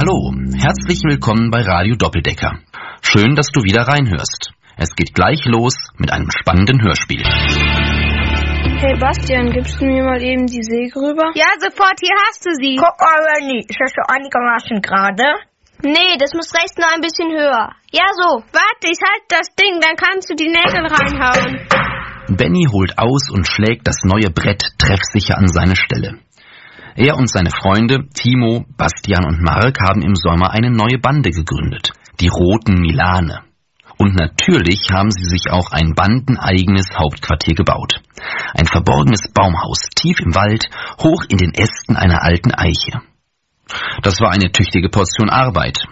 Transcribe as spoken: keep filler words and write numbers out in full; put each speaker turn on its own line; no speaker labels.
Hallo, herzlich willkommen bei Radio Doppeldecker. Schön, dass du wieder reinhörst. Es geht gleich los mit einem spannenden Hörspiel.
Hey Bastian, gibst du mir mal eben die Säge rüber?
Ja, sofort, hier hast du sie.
Guck mal, Renny, ist das so einigermaßen gerade?
Nee, das muss rechts noch ein bisschen höher. Ja, so. Warte, ich halte das Ding, dann kannst du die Nägel reinhauen.
Benny holt aus und schlägt das neue Brett treffsicher an seine Stelle. Er und seine Freunde Timo, Bastian und Mark haben im Sommer eine neue Bande gegründet, die Roten Milane. Und natürlich haben sie sich auch ein bandeneigenes Hauptquartier gebaut. Ein verborgenes Baumhaus tief im Wald, hoch in den Ästen einer alten Eiche. Das war eine tüchtige Portion Arbeit,